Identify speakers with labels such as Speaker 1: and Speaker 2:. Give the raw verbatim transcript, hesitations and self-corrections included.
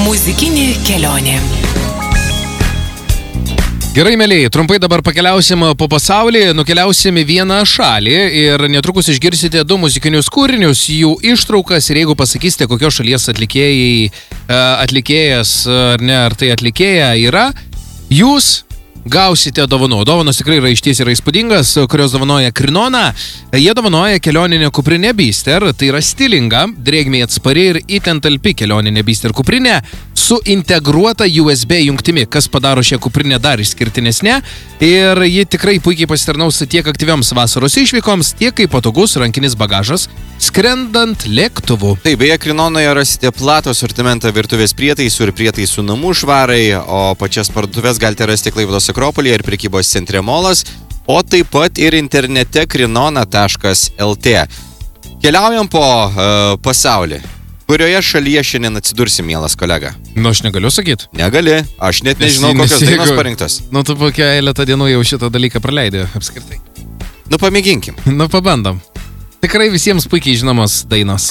Speaker 1: Muzikinė kelionė.
Speaker 2: Gerai, mėlyje, trumpai dabar pakeliausim po pasaulį, nukeliausim į vieną šalį ir netrukus išgirsite du muzikinius kūrinius, jų ištraukas ir jeigu pasakysite, kokios šalies atlikėjai, atlikėjas ar ne, ar tai atlikėja yra, jūs gausite dovanų. Dovanos tikrai yra išties yra įspūdingas, kurios dovanoja Krinona. Jie dovanoja kelioninę kuprinę Bister, tai yra stilinga, drėgmei atspari ir itin talpi kelioninė Bister kuprinė su integruota U S B jungtimi, kas padaro šią kuprinę dar išskirtinesnė ir ji tikrai puikiai pasitarnaus tiek aktyvioms vasaros išvykoms, tiek kaip patogus rankinis bagažas skrendant lėktuvu.
Speaker 3: Taip, beje, Krinonoje rasite platų asortimentą virtuvės prietaisų ir prietaisų namų švarai, o pačias parduotuvės galite rasti Klaipėdos Akropolyje ir prekybos centre Molas, o taip pat ir internete krinona taškas el tė. Keliaujam po uh, pasaulį. Kurioje šalyje šiandien atsidursi, mielas kolega?
Speaker 2: Nu, aš negaliu sakyti.
Speaker 3: Negali, aš net nežinau,
Speaker 2: Nes,
Speaker 3: kokios
Speaker 2: nes,
Speaker 3: dainos
Speaker 2: jeigu,
Speaker 3: parinktos.
Speaker 2: Nu, tu po keletą dienų jau šitą dalyką praleidai apskritai.
Speaker 3: Nu, pamėginkim.
Speaker 2: Nu, pabandom. Tikrai visiems puikiai žinomos dainos.